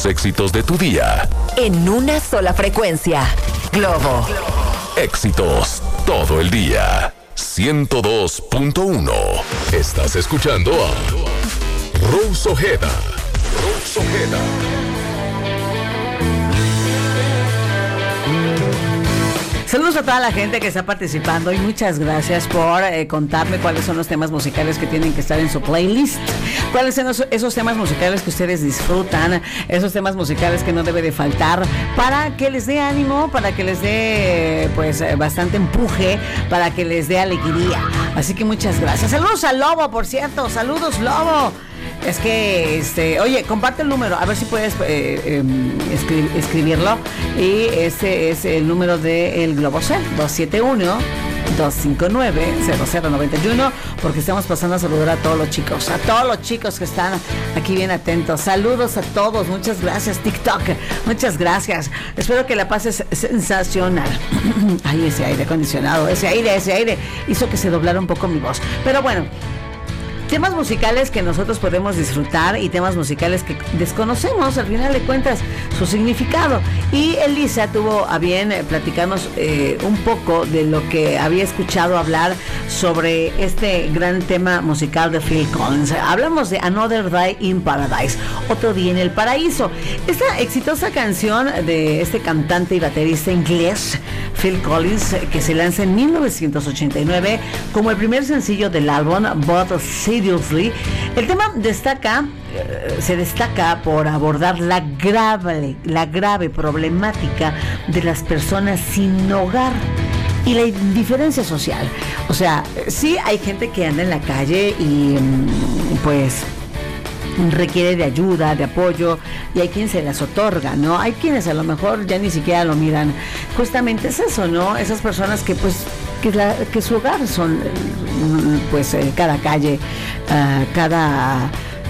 los éxitos de tu día. En una sola frecuencia. Globo. Éxitos todo el día. 102.1. Estás escuchando a Rose Ojeda. Rose Ojeda. Saludos a toda la gente que está participando y muchas gracias por contarme cuáles son los temas musicales que tienen que estar en su playlist. Cuáles son esos temas musicales que ustedes disfrutan, esos temas musicales que no debe de faltar para que les dé ánimo, para que les dé pues bastante empuje, para que les dé alegría. Así que muchas gracias. Saludos a Lobo, por cierto. Saludos, Lobo. Es que, oye, comparte el número, a ver si puedes escribirlo. Y ese es el número del Globocel, 271-259-0091, porque estamos pasando a saludar a todos los chicos que están aquí bien atentos. Saludos a todos, muchas gracias, TikTok, muchas gracias. Espero que la pases sensacional. Ay, ese aire acondicionado, ese aire hizo que se doblara un poco mi voz. Pero bueno, temas musicales que nosotros podemos disfrutar y temas musicales que desconocemos, al final de cuentas, su significado. Y Elisa tuvo a bien platicarnos un poco de lo que había escuchado hablar sobre este gran tema musical de Phil Collins. Hablamos de Another Day in Paradise, otro día en el paraíso. Esta exitosa canción de este cantante y baterista inglés, Phil Collins, que se lanza en 1989 como el primer sencillo del álbum But Seriously. El tema se destaca por abordar la grave problemática de las personas sin hogar y la indiferencia social. O sea, sí hay gente que anda en la calle y pues requiere de ayuda, de apoyo, y hay quien se las otorga, ¿no? Hay quienes a lo mejor ya ni siquiera lo miran. Justamente es eso, ¿no? Esas personas que pues que su hogar son pues cada calle, cada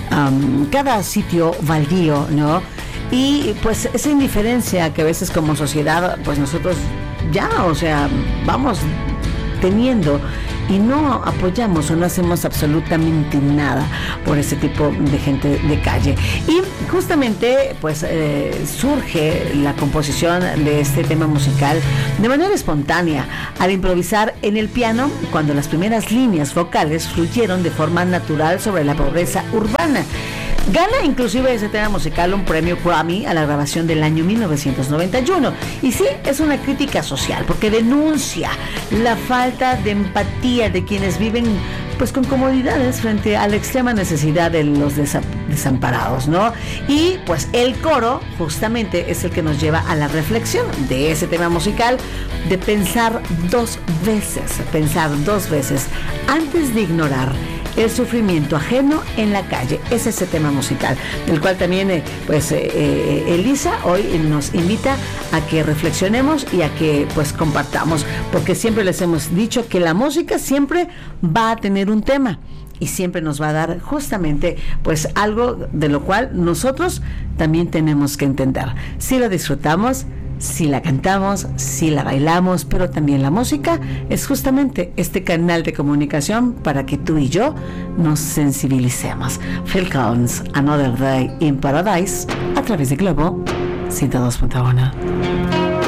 sitio baldío, ¿no? Y pues esa indiferencia que a veces como sociedad pues nosotros ya, o sea, vamos teniendo y no apoyamos o no hacemos absolutamente nada por ese tipo de gente de calle. Y justamente pues surge la composición de este tema musical de manera espontánea al improvisar en el piano cuando las primeras líneas vocales fluyeron de forma natural sobre la pobreza urbana. Gana inclusive ese tema musical un premio Grammy a la grabación del año 1991. Y sí, es una crítica social porque denuncia la falta de empatía de quienes viven pues con comodidades frente a la extrema necesidad de los desamparados, ¿no? Y pues el coro justamente es el que nos lleva a la reflexión de ese tema musical, de pensar dos veces antes de ignorar el sufrimiento ajeno en la calle. Es ese tema musical, del cual también Elisa hoy nos invita a que reflexionemos y a que pues compartamos, porque siempre les hemos dicho que la música siempre va a tener un tema y siempre nos va a dar justamente pues algo de lo cual nosotros también tenemos que entender. Si lo disfrutamos, si la cantamos, si la bailamos, pero también la música es justamente este canal de comunicación para que tú y yo nos sensibilicemos. Phil Collins, Another Day in Paradise, a través de Globo 102.1.